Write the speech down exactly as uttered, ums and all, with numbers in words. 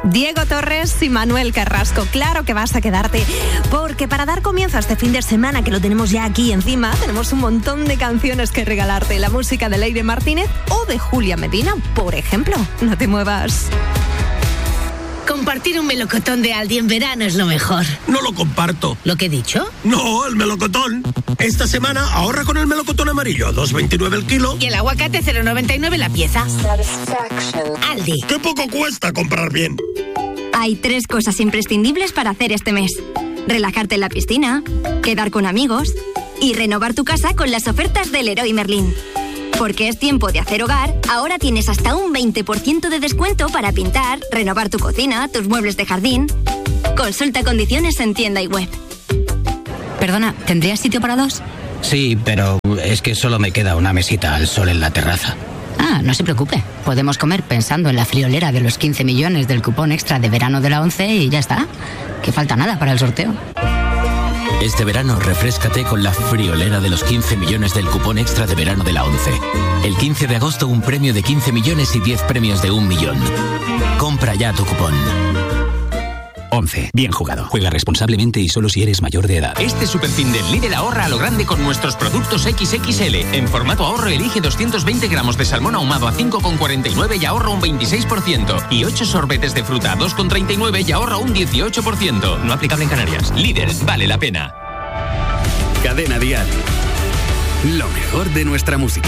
Diego Torres y Manuel Carrasco. Claro que vas a quedarte, porque para dar comienzo a este fin de semana, que lo tenemos ya aquí encima, tenemos un montón de canciones que regalarte. La música de Leire Martínez o de Julia Medina, por ejemplo. No te muevas. Compartir un melocotón de Aldi en verano es lo mejor. No lo comparto. ¿Lo que he dicho? No, el melocotón. Esta semana ahorra con el melocotón amarillo, dos veintinueve el kilo. Y el aguacate cero noventa y nueve la pieza. Aldi. ¡Qué poco cuesta comprar bien! Hay tres cosas imprescindibles para hacer este mes: relajarte en la piscina, quedar con amigos y renovar tu casa con las ofertas del Leroy Merlin. Porque es tiempo de hacer hogar, ahora tienes hasta un veinte por ciento de descuento para pintar, renovar tu cocina, tus muebles de jardín. Consulta condiciones en tienda y web. Perdona, ¿tendrías sitio para dos? Sí, pero es que solo me queda una mesita al sol en la terraza. Ah, no se preocupe. Podemos comer pensando en la friolera de los quince millones del cupón extra de verano de la ONCE y ya está. Que falta nada para el sorteo. Este verano, refréscate con la friolera de los quince millones del cupón extra de verano de la ONCE. El quince de agosto, un premio de quince millones y diez premios de un millón. Compra ya tu cupón. ONCE. Bien jugado. Juega responsablemente y solo si eres mayor de edad. Este superfin del Lidl ahorra a lo grande con nuestros productos equis equis ele. En formato ahorro elige doscientos veinte gramos de salmón ahumado a cinco con cuarenta y nueve y ahorra un veintiséis por ciento. Y ocho sorbetes de fruta a dos con treinta y nueve y ahorra un dieciocho por ciento. No aplicable en Canarias. Lidl, vale la pena. Cadena Dial. Lo mejor de nuestra música.